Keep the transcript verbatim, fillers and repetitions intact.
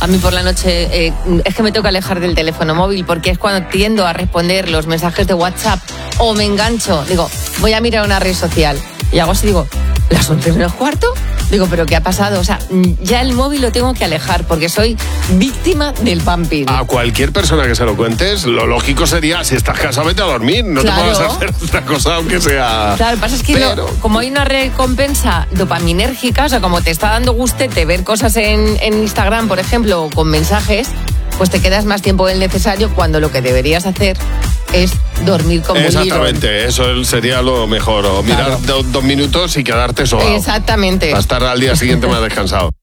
mí por la noche eh, es que me tengo que alejar del teléfono móvil porque es cuando tiendo a responder los mensajes de WhatsApp o me engancho, digo, voy a mirar una red social y hago así, digo, ¿las once menos cuarto? Digo, ¿pero qué ha pasado? O sea, ya el móvil lo tengo que alejar porque soy víctima del pumping. A cualquier persona que se lo cuentes, lo lógico sería, si estás cansado, vete a dormir. No claro. te puedes hacer otra cosa aunque sea... Claro, lo que pasa es que Pero... no, como hay una recompensa dopaminérgica, o sea, como te está dando gustete ver cosas en, en Instagram, por ejemplo, o con mensajes, pues te quedas más tiempo del necesario cuando lo que deberías hacer es dormir como un lirón. Exactamente, eso sería lo mejor. O mirar claro. do, dos minutos y quedarte sobao. Exactamente. Para estar al día siguiente más descansado.